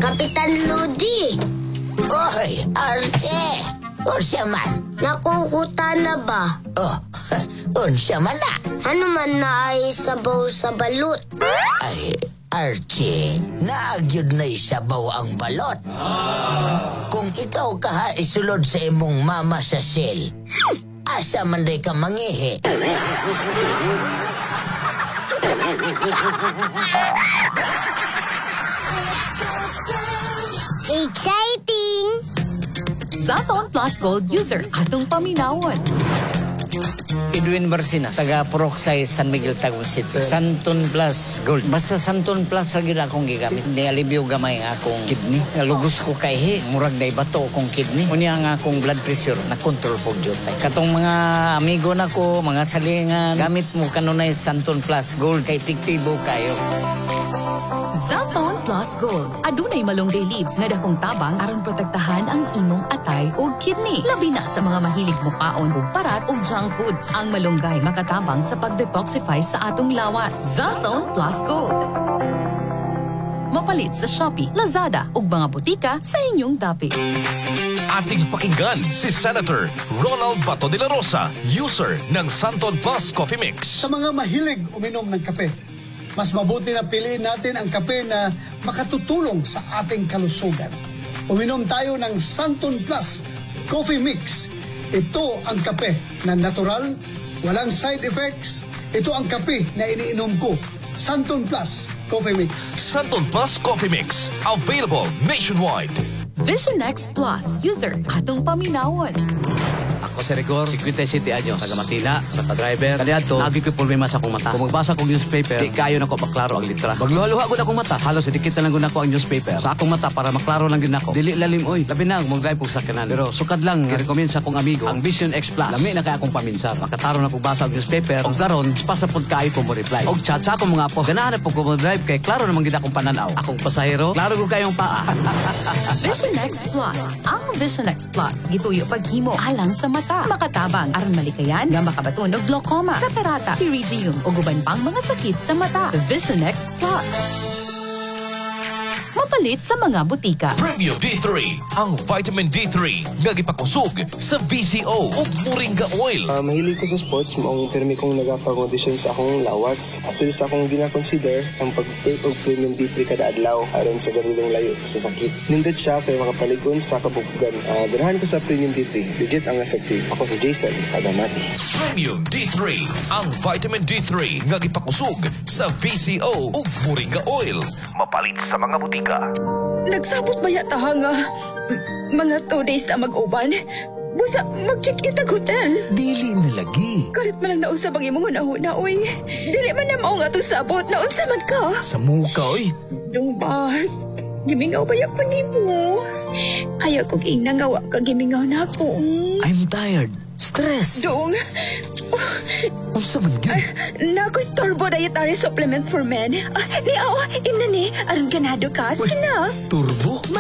Kapitan Ludi. Oy, Archie! Unsa man? Nakukuta na ba? Oh, unsa man na? Ano man na ay sabaw sa balut? Ay, Archie, naagyod na isabaw ang balot. Kung ikaw kaha isulod sa imong mama sa sel, asa man day ka mangihi? Exciting! Zaton Plus Gold user atong paminawon. Edwin Barcina, taga Poroxay, San Miguel, Tagum City. Santon Plus Gold. Basta Santon Plus lagi na akong gigamit. Nialibyo gamay nga akong kidney. Nalugos ko kay murag na ibato akong kidney. Unya nga akong blood pressure na control po jotay. Katong mga amigo na ko, mga salingan, gamit mo kanunay Santon Plus Gold kay epektibo kayo. Zaton Plus Gold. Adunay malunggay leaves nga dakong tabang aron protektahan ang imong atay o kidney. Labi na sa mga mahilig mo kaon ug parat ug junk foods. Ang malunggay makatabang sa pagdetoxify sa atong lawas. Zaton Plus Gold. Mapalit sa Shopee, Lazada ug mga butika sa inyong dapit. Ating pakinggan si Senator Ronald Bato de la Rosa, user ng Santon Plus Coffee Mix. Sa mga mahilig uminom ng kape, mas mabuti na piliin natin ang kape na makatutulong sa ating kalusugan. Uminom tayo ng Santon Plus Coffee Mix. Ito ang kape na natural, walang side effects. Ito ang kape na iniinom ko. Santon Plus Coffee Mix. Santon Plus Coffee Mix, available nationwide. Vision X Plus user atong paminawon. Ako si Rigor, 57 anyos, taga Matina, sa driver. Kaniadto, lagi ko problema sa akong mata. Kung magbasa kong newspaper, di kayo na ko maklaro ang litra. Magluha-luha ko na akong mata. Halos idikit na lang ko na ako ang newspaper. Sa akong mata para maklaro lang din ako. Dili lalim, oy. Labi na, mag-drive po sa kanan. Pero sukad lang, i-recommend sa akong amigo, ang Vision X Plus. Lami na kaya akong paminsan. Makataro na basa ang newspaper. Og karon, pasapod kayo ko mo reply. Og chat sa akong mga po. Ganahan na po ko mag-drive kay klaro namang gid akong pananaw. Akong pasahero, klaro ko kayong paa. Vision X Plus. Ang Vision X Plus gituyo paghimo alang sa mata. Makatabang aron malikayan nga makabaton og glaucoma, katarata, pterygium ug uban pang mga sakit sa mata. Vision X Plus. Mapalit sa mga butika. Premium D3, ang vitamin D3 nga gipakusog sa VCO ug Moringa Oil. Mahilig ko sa sports, maong permi kong nagapang-audition sa akong lawas. Apil sa akong gina-consider ang pag-take og Premium D3 kada adlaw aron sa ganulong layo sa sakit. Nindot siya kay makapaligon sa kabukugan. Ganahan ko sa Premium D3. Legit ang effective. Ako si Jason, taga Mati. Premium D3, ang vitamin D3 nga gipakusog sa VCO ug Moringa Oil. Mapalit sa mga butika. Nagsabot ba yata nga mga 2 days na mag-uban? Busa, mag-check-in ang hotel. Dili na lagi. Kalit man lang naunsa bang imong una-una, oy. Dili man na mao nga itong sabot. Naunsa man ka. Sa muka, oy. Dong ba? Gimingaw ba yan pa ni mo? Ayaw kong inangawa ka gimingaw na ako. I'm tired. Stress. Dong, Unsa man gyud? nako'y turbo dietary supplement for men. Ni, imna ni, aron ganado ka. Sige na. Turbo?